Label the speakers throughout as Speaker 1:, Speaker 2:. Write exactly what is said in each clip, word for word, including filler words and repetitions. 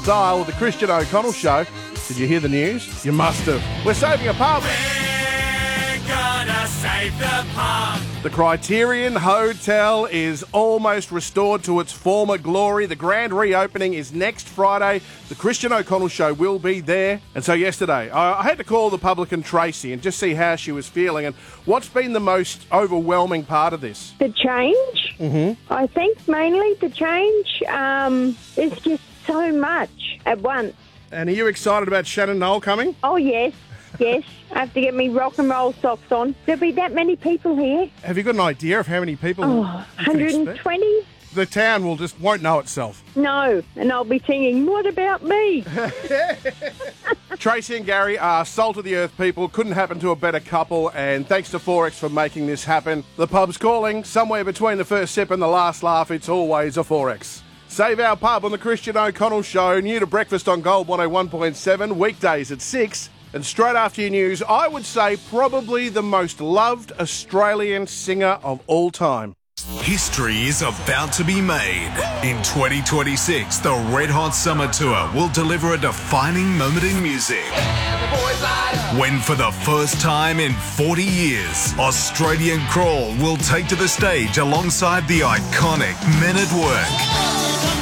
Speaker 1: Style with the Christian O'Connell Show. Did you hear the news? You must have. We're saving a pub.
Speaker 2: We're gonna save the pub.
Speaker 1: The Criterion Hotel is almost restored to its former glory. The grand reopening is next Friday. The Christian O'Connell Show will be there. And so yesterday, I, I had to call the publican Tracy and just see how she was feeling. And what's been the most overwhelming part of this?
Speaker 3: The change.
Speaker 1: Mm-hmm.
Speaker 3: I think mainly the change. Um, it's just so much at once.
Speaker 1: And are you excited about Shannon Noel coming?
Speaker 3: Oh, yes. Yes, I have to get me rock and roll socks on. There'll be that many people here.
Speaker 1: Have you got an idea of how many people?
Speaker 3: Oh,
Speaker 1: you
Speaker 3: one
Speaker 1: could
Speaker 3: hundred twenty?
Speaker 1: expect? The town will just won't know itself.
Speaker 3: No, and I'll be singing, what about me?
Speaker 1: Tracy and Gary are salt of the earth people. Couldn't happen to a better couple, and thanks to Forex for making this happen. The pub's calling. Somewhere between the first sip and the last laugh, it's always a Forex. Save our pub on the Christian O'Connell Show. New to breakfast on Gold one oh one point seven, weekdays at six. And straight after your news, I would say probably the most loved Australian singer of all time.
Speaker 4: History is about to be made. In twenty twenty-six, the Red Hot Summer Tour will deliver a defining moment in music. When for the first time in forty years, Australian Crawl will take to the stage alongside the iconic Men at Work.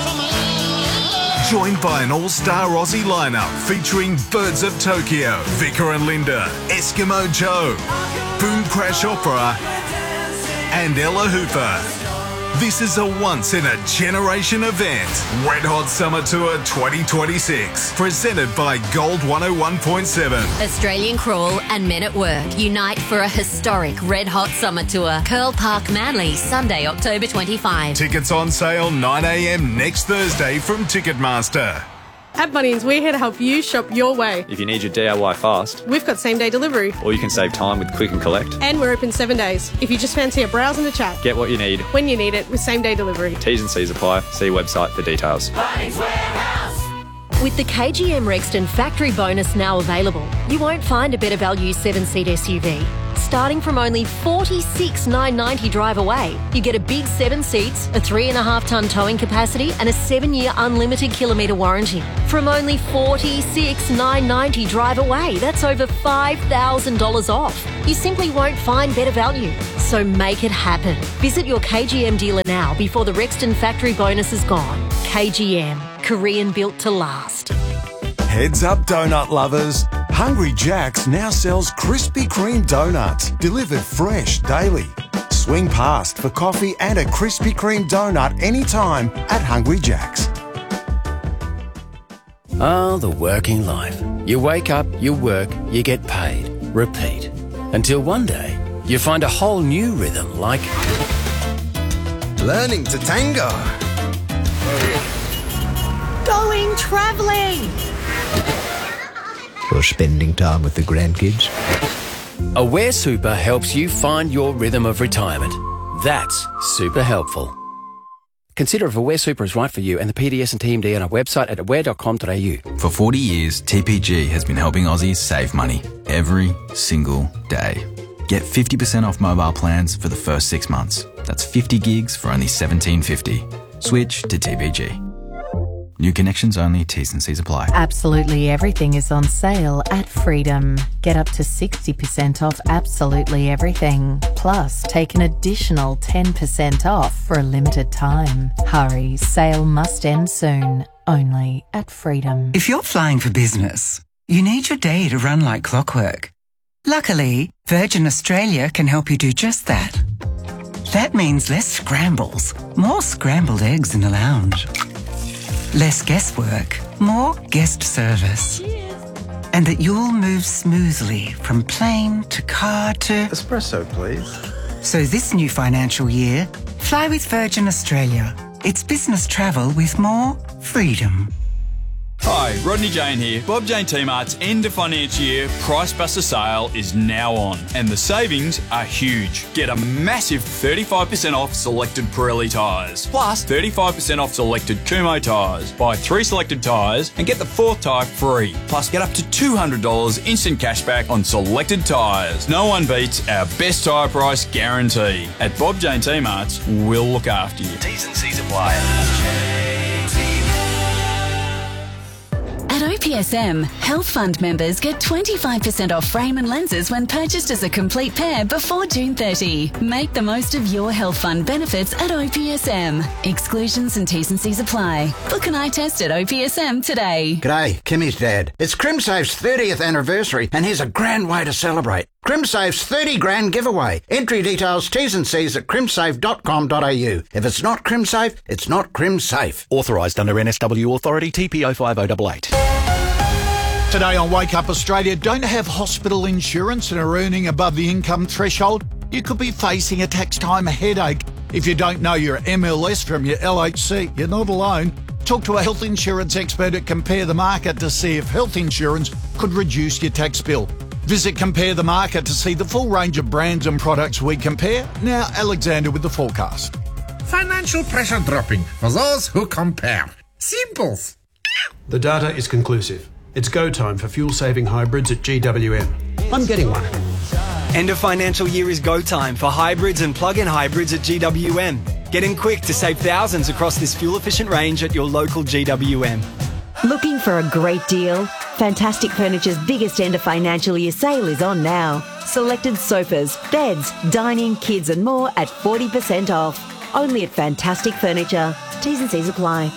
Speaker 4: Joined by an all-star Aussie lineup featuring Birds of Tokyo, Vicar and Linda, Eskimo Joe, Boom Crash Opera, and Ella Hooper. This is a once-in-a-generation event. Red Hot Summer Tour twenty twenty-six, presented by Gold one oh one point seven.
Speaker 5: Australian Crawl and Men at Work unite for a historic Red Hot Summer Tour. Curl Park, Manly, Sunday, October twenty-fifth.
Speaker 4: Tickets on sale nine a m next Thursday from Ticketmaster.
Speaker 6: At Bunnings, we're here to help you shop your way.
Speaker 7: If you need your D I Y fast,
Speaker 6: We've got same-day delivery.
Speaker 7: or you can save time with Click and Collect,
Speaker 6: And we're open seven days. If you just fancy a browse and a chat,
Speaker 7: get what you need.
Speaker 6: when you need it, with same-day delivery.
Speaker 7: T's and C's apply. See website for details.
Speaker 5: With the K G M Rexton factory bonus now available, you won't find a better value seven-seat S U V. Starting from only forty-six thousand nine hundred ninety drive away, you get a big seven seats, a three and a half tonne towing capacity, and a seven-year unlimited kilometre warranty. From only forty-six thousand nine hundred ninety drive away, that's over five thousand dollars off. You simply won't find better value. So make it happen. Visit your K G M dealer now before the Rexton factory bonus is gone. K G M, Korean built to last.
Speaker 8: Heads up, donut lovers. Hungry Jack's now sells Krispy Kreme donuts, delivered fresh daily. Swing past for coffee and a Krispy Kreme donut anytime at Hungry Jack's.
Speaker 9: Ah, the working life. You wake up, you work, you get paid. Repeat. Until one day, you find a whole new rhythm like
Speaker 10: learning to tango.
Speaker 11: Going travelling.
Speaker 12: Or spending time with the grandkids.
Speaker 9: Aware Super helps you find your rhythm of retirement. That's super helpful. Consider if Aware Super is right for you and the P D S and T M D on our website at aware dot com dot a u.
Speaker 13: For forty years, T P G has been helping Aussies save money every single day. Get fifty percent off mobile plans for the first six months. That's fifty gigs for only seventeen fifty. Switch to T P G. New connections only, T's and C's apply.
Speaker 14: Absolutely everything is on sale at Freedom. Get up to sixty percent off absolutely everything. Plus, take an additional ten percent off for a limited time. Hurry, sale must end soon. Only at Freedom.
Speaker 15: If you're flying for business, you need your day to run like clockwork. Luckily, Virgin Australia can help you do just that. That means less scrambles, more scrambled eggs in the lounge. Less guesswork, more guest service. Cheers. And that you'll move smoothly from plane to car to...
Speaker 10: Espresso, please.
Speaker 15: So this new financial year, fly with Virgin Australia. It's business travel with more freedom.
Speaker 16: Hi, Rodney Jane here. Bob Jane T-Mart's end of financial year Price Buster sale is now on, and the savings are huge. Get a massive thirty-five percent off selected Pirelli tyres, plus thirty-five percent off selected Kumho tyres. Buy three selected tyres and get the fourth tyre free. Plus, get up to two hundred dollars instant cashback on selected tyres. No one beats our best tyre price guarantee. At Bob Jane T-Mart's, we'll look after you.
Speaker 4: T's and C's apply.
Speaker 17: O P S M, Health Fund members get twenty-five percent off frame and lenses when purchased as a complete pair before June thirtieth. Make the most of your Health Fund benefits at O P S M. Exclusions and T's and C's apply. Book an eye test at O P S M today.
Speaker 18: G'day, Kimmy's dad. It's CrimSafe's thirtieth anniversary, and here's a grand way to celebrate. CrimSafe's thirty grand giveaway. Entry details, T's and C's at crimsafe dot com dot a u. If it's not CrimSafe, it's not CrimSafe.
Speaker 19: Authorised under N S W Authority T P O five oh eight eight.
Speaker 20: Today on Wake Up Australia, don't have hospital insurance and are earning above the income threshold? You could be facing a tax time headache. If you don't know your M L S from your L H C, you're not alone. Talk to a health insurance expert at Compare the Market to see if health insurance could reduce your tax bill. Visit Compare the Market to see the full range of brands and products we compare. Now, Alexander with the forecast.
Speaker 21: Financial pressure dropping for those who compare. Simples.
Speaker 22: The data is conclusive. It's go time for fuel-saving hybrids at G W M. I'm getting one.
Speaker 23: End of financial year is go time for hybrids and plug-in hybrids at G W M. Get in quick to save thousands across this fuel-efficient range at your local G W M.
Speaker 24: Looking for a great deal? Fantastic Furniture's biggest end of financial year sale is on now. Selected sofas, beds, dining, kids and more at forty percent off. Only at Fantastic Furniture. T's and C's apply.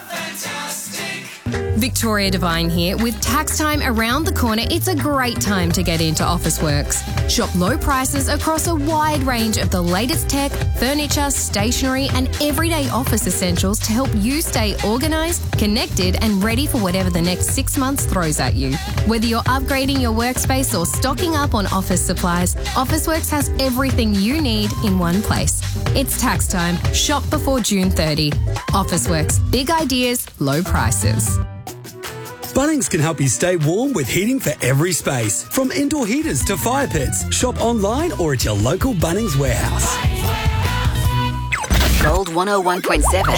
Speaker 25: Victoria Devine here. With tax time around the corner, it's a great time to get into Officeworks. Shop low prices across a wide range of the latest tech, furniture, stationery and everyday office essentials to help you stay organised, connected and ready for whatever the next six months throws at you. Whether you're upgrading your workspace or stocking up on office supplies, Officeworks has everything you need in one place. It's tax time. Shop before June thirtieth. Officeworks. Big ideas, low prices.
Speaker 26: Bunnings can help you stay warm with heating for every space. From indoor heaters to fire pits. Shop online or at your local Bunnings warehouse.
Speaker 27: Gold one oh one point seven.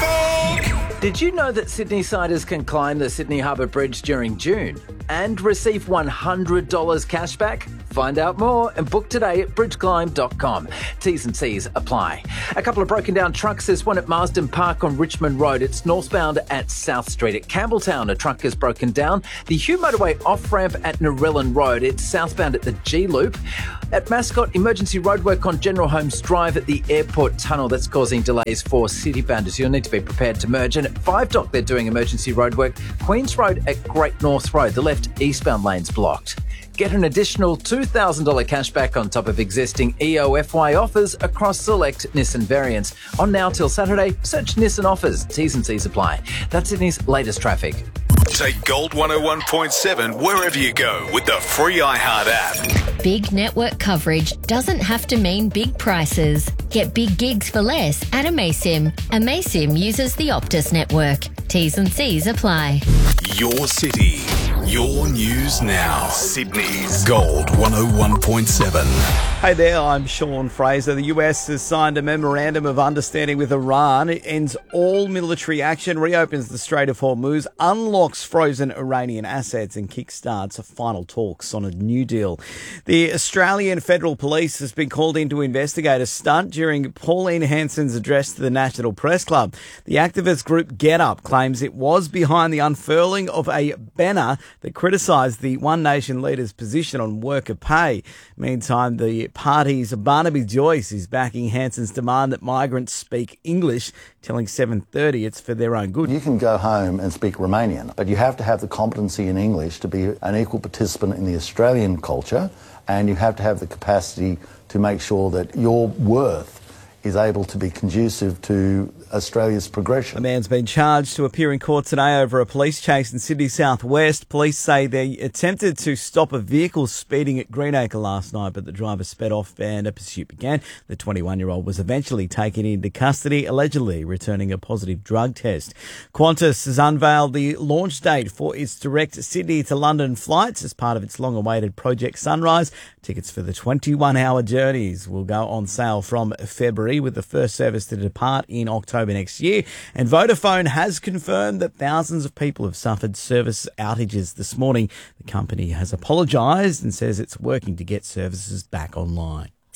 Speaker 28: Did you know that Sydney-siders can climb the Sydney Harbour Bridge during June and receive one hundred dollars cash back? Find out more and book today at bridge climb dot com. T's and C's apply. A couple of broken down trucks. There's one at Marsden Park on Richmond Road. It's northbound at South Street. At Campbelltown, a truck is broken down. The Hugh Motorway off-ramp at Narellan Road. It's southbound at the G-Loop. At Mascot, emergency roadwork on General Holmes Drive at the airport tunnel. That's causing delays for city-bounders. You'll need to be prepared to merge. And at Five Dock, they're doing emergency roadwork. Queens Road at Great North Road. The left eastbound lane's blocked. Get an additional two thousand dollars cashback on top of existing E O F Y offers across select Nissan variants. On now till Saturday, search Nissan offers. T's and C's apply. That's Sydney's latest traffic.
Speaker 4: Take Gold one oh one point seven wherever you go with the free iHeart app.
Speaker 5: Big network coverage doesn't have to mean big prices. Get big gigs for less at Amaysim. Amaysim uses the Optus network. T's and C's apply.
Speaker 4: Your city, your news now. Sydney's Gold one oh one point seven.
Speaker 29: Hey there, I'm Sean Fraser. The U S has signed a memorandum of understanding with Iran. It ends all military action, reopens the Strait of Hormuz, unlocks frozen Iranian assets and kickstarts final talks on a new deal. The Australian Federal Police has been called in to investigate a stunt during Pauline Hanson's address to the National Press Club. The activist group Get Up claims it was behind the unfurling of a banner that criticised the One Nation leader's position on worker pay. Meantime, the party's Barnaby Joyce is backing Hanson's demand that migrants speak English, telling seven thirty it's for their own good.
Speaker 30: You can go home and speak Romanian, but you have to have the competency in English to be an equal participant in the Australian culture, and you have to have the capacity to make sure that your worth is able to be conducive to Australia's progression.
Speaker 29: A man's been charged to appear in court today over a police chase in Sydney southwest. Police say they attempted to stop a vehicle speeding at Greenacre last night, but the driver sped off and a pursuit began. The twenty-one-year-old was eventually taken into custody, allegedly returning a positive drug test. Qantas has unveiled the launch date for its direct Sydney to London flights as part of its long-awaited Project Sunrise. Tickets for the twenty-one-hour journeys will go on sale from February, with the first service to depart in October next year. And Vodafone has confirmed that thousands of people have suffered service outages this morning. The company has apologised and says it's working to get services back online.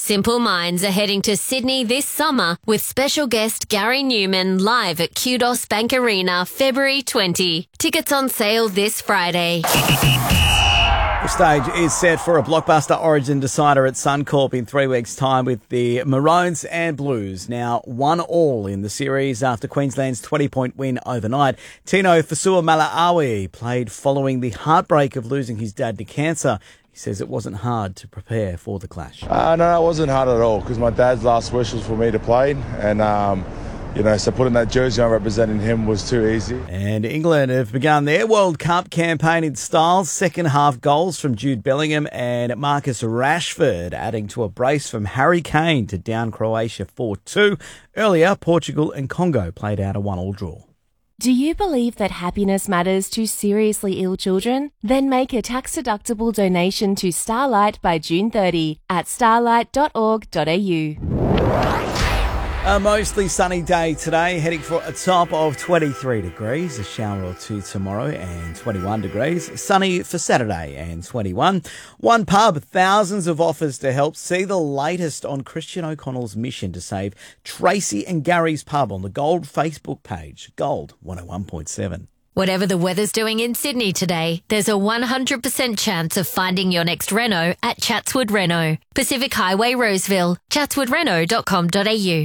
Speaker 5: Simple Minds are heading to Sydney this summer with special guest Gary Newman live at Kudos Bank Arena February twentieth. Tickets on sale this Friday.
Speaker 29: The stage is set for a blockbuster Origin decider at Suncorp in three weeks' time with the Maroons and Blues now one all in the series after Queensland's twenty-point win overnight. Tino Fasua-Malaawi played following the heartbreak of losing his dad to cancer. He says it wasn't hard to prepare for the clash.
Speaker 1: Uh, no, it wasn't hard at all because my dad's last wish was for me to play, and um, you know, so putting that jersey on representing him was too easy.
Speaker 29: And England have begun their World Cup campaign in style. Second half goals from Jude Bellingham and Marcus Rashford, adding to a brace from Harry Kane to down Croatia four two. Earlier, Portugal and Congo played out a one all draw.
Speaker 2: Do you believe that happiness matters to seriously ill children? Then make a tax-deductible donation to Starlight by June thirtieth at starlight dot org dot a u.
Speaker 29: A mostly sunny day today, heading for a top of twenty-three degrees, a shower or two tomorrow and twenty-one degrees. Sunny for Saturday and twenty-one. One pub, thousands of offers to help. See the latest on Christian O'Connell's mission to save Tracy and Gary's pub on the Gold Facebook page. Gold one oh one point seven.
Speaker 5: Whatever the weather's doing in Sydney today, there's a one hundred percent chance of finding your next reno at Chatswood Reno. Pacific Highway, Roseville. chatswood reno dot com dot a u.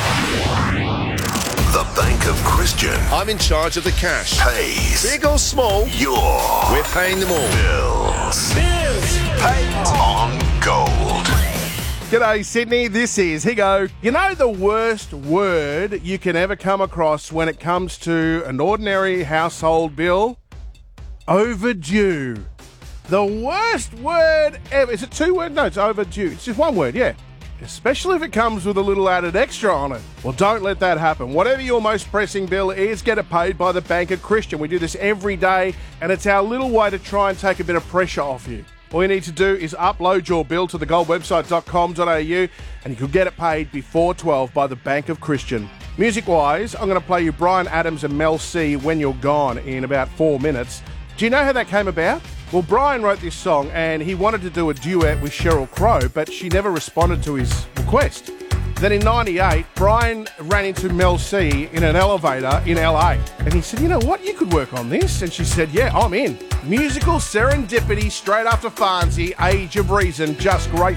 Speaker 4: The Bank of Christian
Speaker 3: I'm in charge of the cash.
Speaker 4: pays.
Speaker 3: Big or small,
Speaker 4: Your
Speaker 3: we're paying them all.
Speaker 4: bills. Bills paid on gold.
Speaker 6: G'day Sydney, this is Higo. You know the worst word you can ever come across when it comes to an ordinary household bill? Overdue. The worst word ever. Is it two words? No, it's overdue. It's just one word, yeah. Especially if it comes with a little added extra on it. Well, don't let that happen. Whatever your most pressing bill is, get it paid by the Bank of Christian. We do this every day, and it's our little way to try and take a bit of pressure off you. All you need to do is upload your bill to the gold website dot com dot a u, and you could get it paid before twelve by the Bank of Christian. Music-wise, I'm going to play you Bryan Adams and Mel C, When You're Gone, in about four minutes. Do you know how that came about? Well, Bryan wrote this song and he wanted to do a duet with Sheryl Crow, but she never responded to his request. Then in ninety-eight, Bryan ran into Mel C in an elevator in L A. And he said, you know what, you could work on this. And she said, yeah, I'm in. Musical serendipity straight after Farnsey, Age of Reason, just great.